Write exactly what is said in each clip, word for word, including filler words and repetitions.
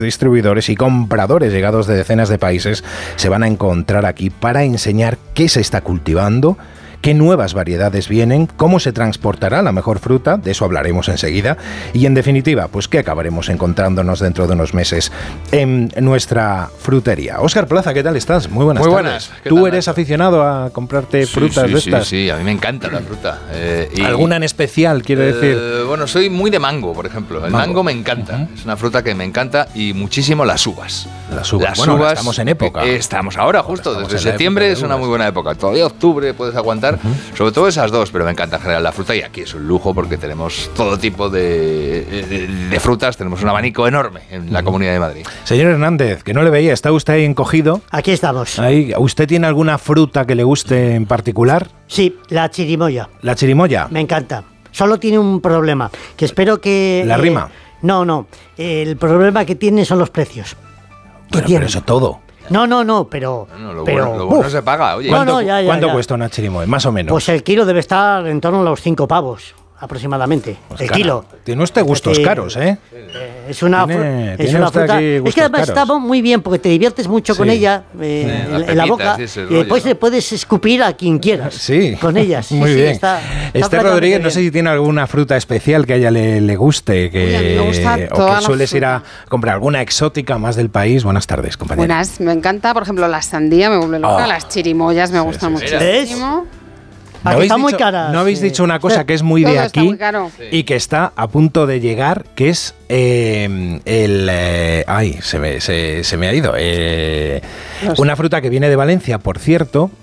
distribuidores y compradores llegados de decenas de países se van a encontrar aquí para enseñar qué se está cultivando, qué nuevas variedades vienen, cómo se transportará la mejor fruta, de eso hablaremos enseguida, y en definitiva, pues qué acabaremos encontrándonos dentro de unos meses en nuestra frutería. Óscar Plaza, ¿qué tal estás? Muy buenas Muy tardes. buenas. ¿Qué ¿Tú tal, eres Nacho? aficionado a comprarte Sí, frutas sí, de estas? Sí, sí, a mí me encanta la fruta. Eh, y, ¿Alguna en especial, quiero eh, decir? Bueno, soy muy de mango, por ejemplo. El mango, Mango. me encanta. Uh-huh. Es una fruta que me encanta y muchísimo las uvas. Las uvas. Las Bueno, ahora uvas, estamos en época. eh, Estamos ahora, justo. Ahora estamos Desde en la septiembre época de es una uvas. muy buena época. Todavía octubre puedes aguantar. Uh-huh. Sobre todo esas dos, pero me encanta en general la fruta y aquí es un lujo porque tenemos todo tipo de, de, de frutas. Tenemos un abanico enorme en la uh-huh. Comunidad de Madrid. Señor Hernández, que no le veía, ¿está usted ahí encogido? Aquí estamos. Ahí, ¿usted tiene alguna fruta que le guste en particular? Sí, la chirimoya. ¿La chirimoya? Me encanta. Solo tiene un problema, que espero que... ¿La eh, rima? No, no. El problema que tiene son los precios. Bueno, tiene? pero eso todo. No, no, no, pero... Bueno, lo pero, bueno, lo bueno uf, se paga, oye. ¿Cuánto, No, no, ya, ya, ¿cuánto ya. cuesta una chirimoya? Más o menos. Pues el kilo debe estar en torno a los cinco pavos, aproximadamente. Pues el cara, kilo. Tiene usted gustos Sí. caros, ¿eh? Eh, Es una, Tiene- fru- es tiene una usted fruta. aquí Es que gustos además caros. está muy bien porque te diviertes mucho Sí. con ella eh, Sí, en, las en la pepitas boca y ese y después rollo, le ¿no? puedes escupir a quien quieras. Sí. Con ellas. Sí, Muy sí, bien. está- está Esther francamente Rodríguez, no bien. sé si tiene alguna fruta especial que a ella le, le guste, que, Uy, a mí me gusta o toda que la sueles ir a fruta. comprar alguna exótica más del país. Buenas tardes, compañera. Buenas, me encanta, por ejemplo, la sandía me vuelve loca, Oh. las chirimoyas me Sí, gustan sí, sí. muchísimo. ¿A ¿No que habéis están muy dicho- caras? No habéis Sí. dicho una cosa que es muy Todo de está aquí muy caro. y que está a punto de llegar, que es eh, el... eh, ay, se me, se, se me ha ido. Eh, Los- una fruta que viene de Valencia, por cierto,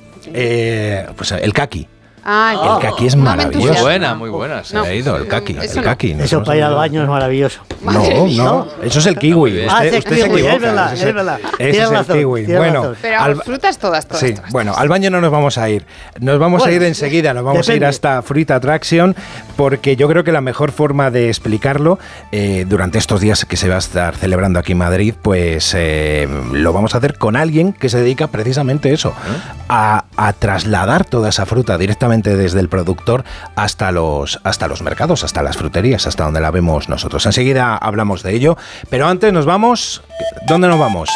eh, pues el caqui. Ay, El caqui es no me maravilloso. Muy entusiasma. buena, muy buena. Se me ha ido el caqui. Eso El no. caqui. Eso nosotros para ir al hemos- baño es maravilloso. No, Madre no, eso es el kiwi. Usted, Ah, es el usted se kiwi, equivoca. es verdad, Ese es verdad. ese Tienes es el razón, kiwi. tienes Bueno, razón. Pero al- frutas todas, todas, sí, todas. bueno, al baño no nos vamos a ir. Nos vamos a Bueno, ir enseguida, nos vamos depende. a ir hasta Fruit Attraction, porque yo creo que la mejor forma de explicarlo eh, durante estos días que se va a estar celebrando aquí en Madrid, pues eh, lo vamos a hacer con alguien que se dedica precisamente a eso, a, a trasladar toda esa fruta directamente desde el productor hasta los, hasta los mercados, hasta las fruterías, hasta donde la vemos nosotros. Enseguida hablamos de ello, pero antes nos vamos... ¿Dónde nos vamos?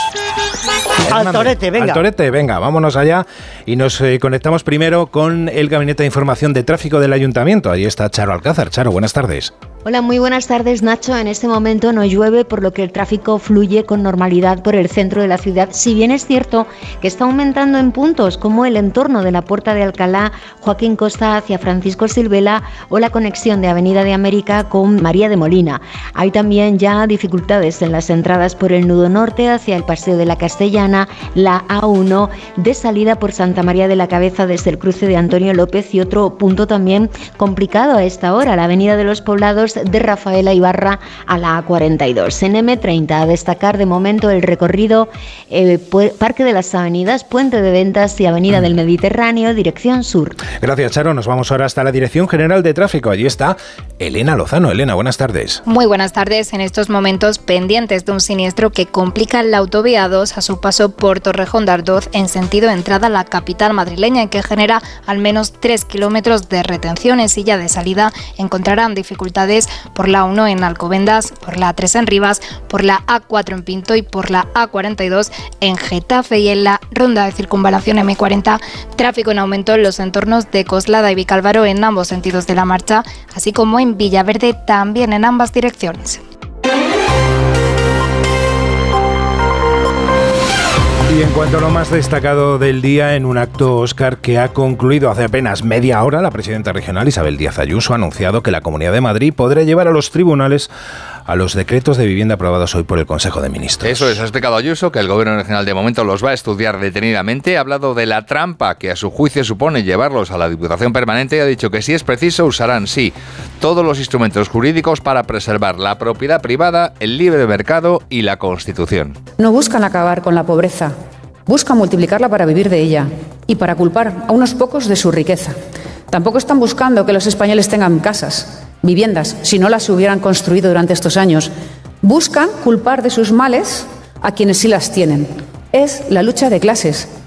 Al Hernández. Torete, venga. Al Torete, venga, vámonos allá y nos eh, conectamos primero con el Gabinete de Información de Tráfico del Ayuntamiento. Ahí está Charo Alcázar. Charo, buenas tardes. Hola, muy buenas tardes, Nacho. En este momento no llueve, por lo que el tráfico fluye con normalidad por el centro de la ciudad, si bien es cierto que está aumentando en puntos como el entorno de la Puerta de Alcalá, Joaquín Costa hacia Francisco Silvela o la conexión de Avenida de América con María de Molina. Hay también ya dificultades en las entradas por el nudo norte hacia el Paseo de la Castellana, la A uno de salida por Santa María de la Cabeza desde el cruce de Antonio López y otro punto también complicado a esta hora, la Avenida de los Poblados de Rafaela Ibarra a la A cuarenta y dos. En eme treinta, a destacar de momento el recorrido eh, Parque de las Avenidas, Puente de Ventas y Avenida del Mediterráneo, dirección sur. Gracias, Charo. Nos vamos ahora hasta la Dirección General de Tráfico. Allí está Elena Lozano. Elena, buenas tardes. Muy buenas tardes. En estos momentos pendientes de un siniestro que complica la autovía dos a su paso por Torrejón de Ardoz en sentido entrada a la capital madrileña y que genera al menos tres kilómetros de retenciones, y ya de salida encontrarán dificultades por la uno en Alcobendas, por la tres en Rivas, por la A cuatro en Pinto y por la A cuarenta y dos en Getafe, y en la ronda de circunvalación eme cuarenta, tráfico en aumento en los entornos de Coslada y Vicálvaro en ambos sentidos de la marcha, así como en Villaverde también en ambas direcciones. Y en cuanto a lo más destacado del día, en un acto, Óscar, que ha concluido hace apenas media hora, la presidenta regional Isabel Díaz Ayuso ha anunciado que la Comunidad de Madrid podrá llevar a los tribunales a los decretos de vivienda aprobados hoy por el Consejo de Ministros. Eso es, ha explicado Ayuso que el Gobierno regional de momento los va a estudiar detenidamente. Ha hablado de la trampa que a su juicio supone llevarlos a la Diputación Permanente y ha dicho que si es preciso usarán, sí, todos los instrumentos jurídicos para preservar la propiedad privada, el libre mercado y la Constitución. No buscan acabar con la pobreza, buscan multiplicarla para vivir de ella y para culpar a unos pocos de su riqueza. Tampoco están buscando que los españoles tengan casas, viviendas, si no las hubieran construido durante estos años. Buscan culpar de sus males a quienes sí las tienen. Es la lucha de clases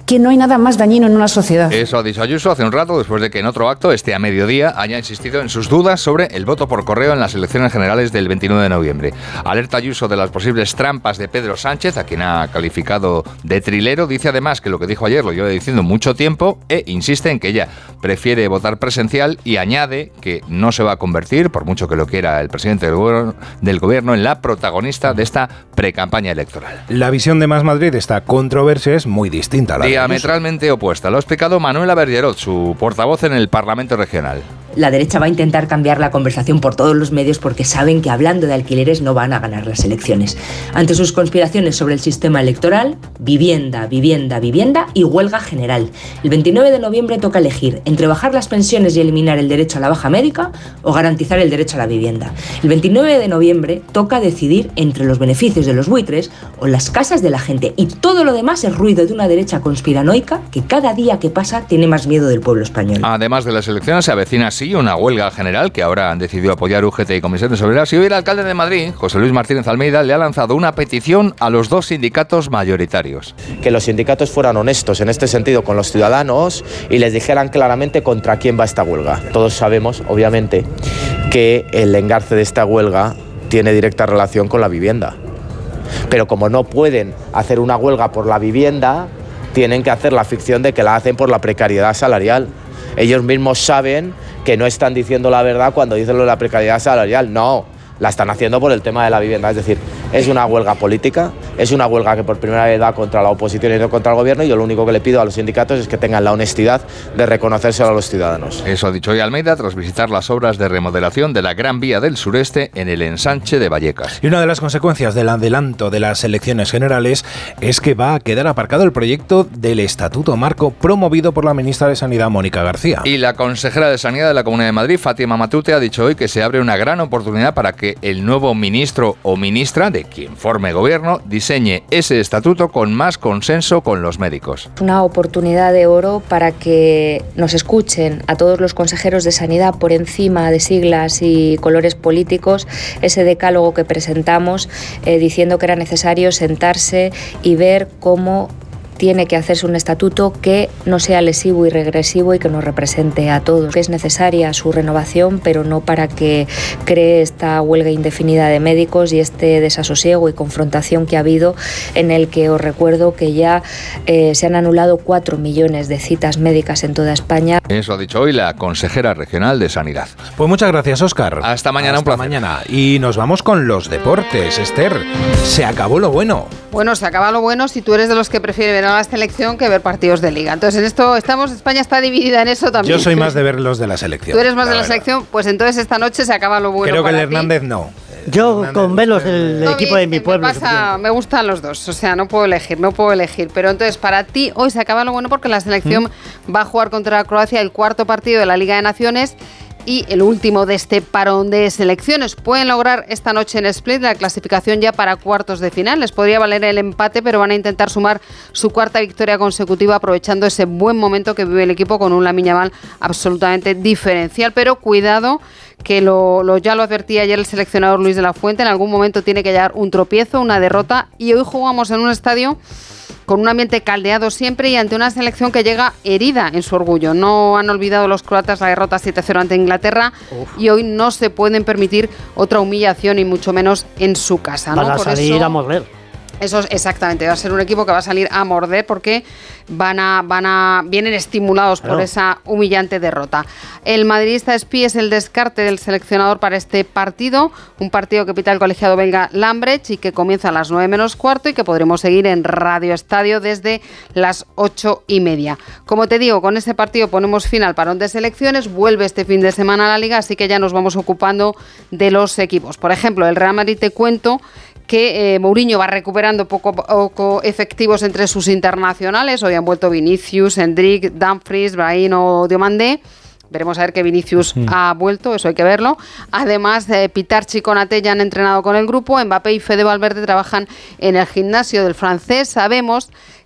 que no hay nada más dañino en una sociedad. Eso ha dicho Ayuso hace un rato, después de que en otro acto, este a mediodía, haya insistido en sus dudas sobre el voto por correo en las elecciones generales del veintinueve de noviembre. Alerta Ayuso de las posibles trampas de Pedro Sánchez, a quien ha calificado de trilero. Dice además que lo que dijo ayer lo lleva diciendo mucho tiempo e insiste en que ella prefiere votar presencial y añade que no se va a convertir, por mucho que lo quiera el presidente del gobierno, del gobierno en la protagonista de esta precampaña electoral. La visión de Más Madrid, esta controversia, es muy distinta a la de diametralmente opuesta. Lo ha explicado Manuela Bergerot, su portavoz en el Parlamento Regional. La derecha va a intentar cambiar la conversación por todos los medios porque saben que hablando de alquileres no van a ganar las elecciones. Ante sus conspiraciones sobre el sistema electoral, vivienda, vivienda, vivienda y huelga general. El veintinueve de noviembre toca elegir entre bajar las pensiones y eliminar el derecho a la baja médica o garantizar el derecho a la vivienda. El veintinueve de noviembre toca decidir entre los beneficios de los buitres o las casas de la gente. Y todo lo demás es ruido de una derecha conspiranoica que cada día que pasa tiene más miedo del pueblo español. Además de las elecciones, se avecina así una huelga general que ahora han decidido apoyar U G T y Comisiones Obreras, y hoy el alcalde de Madrid, José Luis Martínez Almeida, le ha lanzado una petición a los dos sindicatos mayoritarios. Que los sindicatos fueran honestos en este sentido con los ciudadanos y les dijeran claramente contra quién va esta huelga. Todos sabemos, obviamente, que el engarce de esta huelga tiene directa relación con la vivienda. Pero como no pueden hacer una huelga por la vivienda, tienen que hacer la ficción de que la hacen por la precariedad salarial. Ellos mismos saben que no están diciendo la verdad cuando dicen lo de la precariedad salarial. No, la están haciendo por el tema de la vivienda. Es decir, es una huelga política, es una huelga que por primera vez va contra la oposición y no contra el gobierno, y yo lo único que le pido a los sindicatos es que tengan la honestidad de reconocérselo a los ciudadanos. Eso ha dicho hoy Almeida tras visitar las obras de remodelación de la Gran Vía del Sureste en el ensanche de Vallecas. Y una de las consecuencias del adelanto de las elecciones generales es que va a quedar aparcado el proyecto del Estatuto Marco promovido por la ministra de Sanidad, Mónica García. Y la consejera de Sanidad de la Comunidad de Madrid, Fátima Matute, ha dicho hoy que se abre una gran oportunidad para que el nuevo ministro o ministra, de quien forme gobierno, diseñe ese estatuto con más consenso con los médicos. Una oportunidad de oro para que nos escuchen a todos los consejeros de sanidad por encima de siglas y colores políticos, ese decálogo que presentamos eh, diciendo que era necesario sentarse y ver cómo tiene que hacerse un estatuto que no sea lesivo y regresivo y que nos represente a todos. Que es necesaria su renovación, pero no para que cree esta huelga indefinida de médicos y este desasosiego y confrontación que ha habido, en el que os recuerdo que ya eh, se han anulado cuatro millones de citas médicas en toda España. Eso ha dicho hoy la consejera regional de Sanidad. Pues muchas gracias, Óscar. Hasta mañana, Hasta un placer. mañana. Y nos vamos con los deportes. Esther, se acabó lo bueno. Bueno, se acaba lo bueno si tú eres de los que prefiere ver a la selección que ver partidos de liga. Entonces, en esto estamos, España está dividida en eso también. Yo soy más de ver los de la selección. Tú eres más la de la verdad. selección, pues entonces esta noche se acaba lo bueno. Creo que el para Hernández ti. no. Yo Hernández, con velos del No, equipo de mi me pueblo. pasa- me gustan los dos, o sea, no puedo elegir, no puedo elegir. Pero entonces, para ti, hoy se acaba lo bueno porque la selección va a jugar contra Croacia el cuarto partido de la Liga de Naciones y el último de este parón de selecciones. Pueden lograr esta noche en Split la clasificación ya para cuartos de final. Les podría valer el empate, pero van a intentar sumar su cuarta victoria consecutiva aprovechando ese buen momento que vive el equipo con un Lamine Yamal absolutamente diferencial. Pero cuidado, que lo, lo ya lo advertía ayer el seleccionador Luis de la Fuente, en algún momento tiene que llegar un tropiezo, una derrota, y hoy jugamos en un estadio con un ambiente caldeado siempre y ante una selección que llega herida en su orgullo. No han olvidado los croatas la derrota siete cero ante Inglaterra. Uf. Y hoy no se pueden permitir otra humillación y mucho menos en su casa, ¿no? Van a Por salir eso, a morder. Eso es exactamente, va a ser un equipo que va a salir a morder porque van a, van a, vienen estimulados claro. por esa humillante derrota. El madridista Espí es el descarte del seleccionador para este partido, un partido que pita el colegiado belga Lambrecht y que comienza a las nueve menos cuarto y que podremos seguir en Radio Estadio desde las ocho y media. Como te digo, con este partido ponemos fin al parón de selecciones, vuelve este fin de semana a la Liga, así que ya nos vamos ocupando de los equipos. Por ejemplo, el Real Madrid, te cuento que eh, Mourinho va recuperando poco a poco efectivos entre sus internacionales. Hoy han vuelto Vinicius, Endrick, Dumfries, Brahim o Diomandé. Veremos a ver que Vinicius sí. ha vuelto, eso hay que verlo. Además, eh, Pitarchi y Konaté ya han entrenado con el grupo. Mbappé y Fede Valverde trabajan en el gimnasio del francés. Sabemos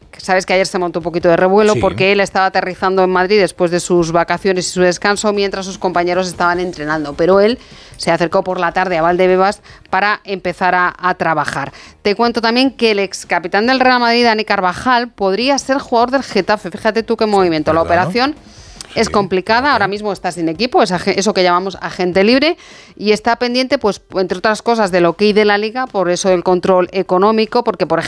Sabes que ayer se montó un poquito de revuelo Sí. porque él estaba aterrizando en Madrid después de sus vacaciones y su descanso mientras sus compañeros estaban entrenando, pero él se acercó por la tarde a Valdebebas para empezar a, a trabajar. Te cuento también que el ex capitán del Real Madrid, Dani Carvajal, podría ser jugador del Getafe. Fíjate tú qué movimiento. La ¿Verdad, no? operación es Sí, complicada, ok. ahora mismo está sin equipo, es ag- eso que llamamos agente libre, y está pendiente, pues, entre otras cosas, del ok de la Liga, por eso el control económico, porque, por ejemplo,